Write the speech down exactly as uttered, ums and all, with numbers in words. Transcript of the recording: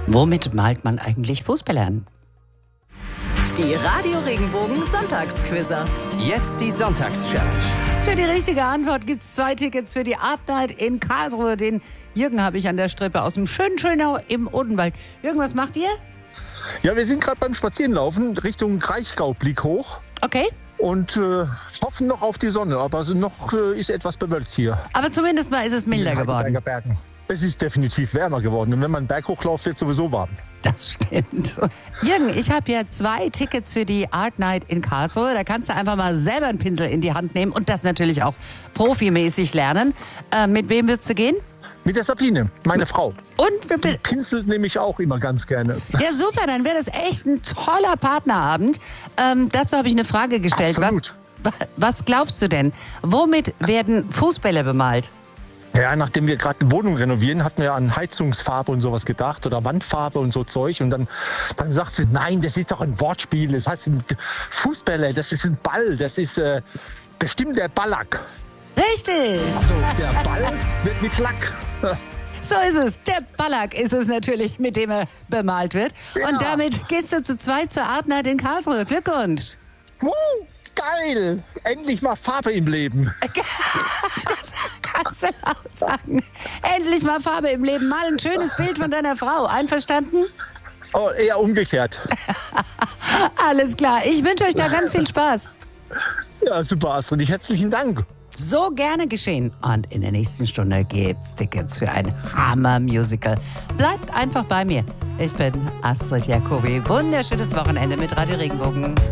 Womit malt man eigentlich Fußball an? Die Radio Regenbogen Sonntagsquizzer. Jetzt die Sonntagschallenge. Für die richtige Antwort gibt es zwei Tickets für die Art Night in Karlsruhe. Den Jürgen habe ich an der Strippe aus dem schönen Schönau im Odenwald. Jürgen, was macht ihr? Ja, wir sind gerade beim Spazierenlaufen Richtung Kraichgau-Blick hoch. Okay. Und äh, hoffen noch auf die Sonne, aber so noch äh, ist etwas bewölkt hier. Aber zumindest mal ist es milder geworden. Bergen. Es ist definitiv wärmer geworden und wenn man einen Berg hochläuft, wird es sowieso warm. Das stimmt. Jürgen, ich habe ja zwei Tickets für die Art Night in Karlsruhe. Da kannst du einfach mal selber einen Pinsel in die Hand nehmen und das natürlich auch profimäßig lernen. Äh, mit wem würdest du gehen? Mit der Sabine, meine Frau. Und mit Die pinselt nämlich auch immer ganz gerne. Ja, super, dann wäre das echt ein toller Partnerabend. Ähm, dazu habe ich eine Frage gestellt. Absolut. Was, was glaubst du denn? Womit werden Fußbälle bemalt? Ja, nachdem wir gerade eine Wohnung renovieren, hatten wir an Heizungsfarbe und sowas gedacht oder Wandfarbe und so Zeug. Und dann, dann sagt sie, nein, das ist doch ein Wortspiel. Das heißt Fußbälle, das ist ein Ball, das ist äh, bestimmt der Ballack. Richtig! Also der Ball wird mit Lack. So ist es. Der Ballack ist es natürlich, mit dem er bemalt wird. Ja. Und damit gehst du zu zweit zur Art Night in Karlsruhe. Glückwunsch! Woo, geil! Endlich mal Farbe im Leben. Kannst du laut sagen. Endlich mal Farbe im Leben. Mal ein schönes Bild von deiner Frau. Einverstanden? Oh, eher umgekehrt. Alles klar. Ich wünsche euch da ganz viel Spaß. Ja, super, Astrid. Herzlichen Dank. So gerne geschehen. Und in der nächsten Stunde gibt's Tickets für ein Hammer-Musical. Bleibt einfach bei mir. Ich bin Astrid Jacobi. Wunderschönes Wochenende mit Radio Regenbogen.